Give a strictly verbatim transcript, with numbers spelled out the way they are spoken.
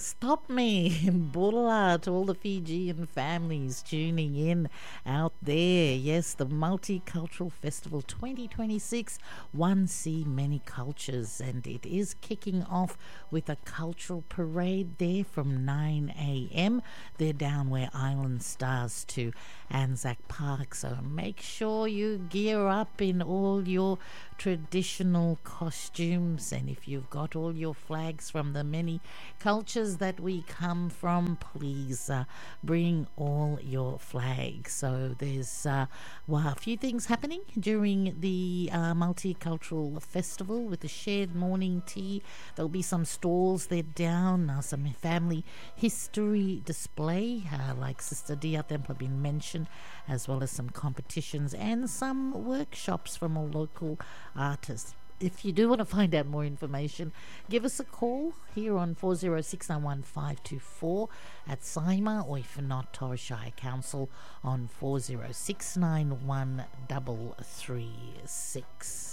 stop me. Bula to all the Fijian families tuning in out there. Yes, the Multicultural Festival twenty twenty-six, One Sea Many Cultures, and it is kicking off with a cultural parade there from nine a.m. They're down where Island Stars to Anzac Park, so make sure you gear up in all your traditional costumes, and if you've got all your flags from the many cultures that we come from, please uh, bring all your flags. So there's uh, well, a few things happening during the uh, Multicultural Festival with the shared morning tea. There'll be some stalls there down, uh, some family history display, uh, like Sister Dia Templar been mentioned, as well as some competitions and some workshops from all local artists. If you do want to find out more information, give us a call here on four oh six nine one five two four at S I M A, or if not, Torres Shire Council on four oh six nine one three three six.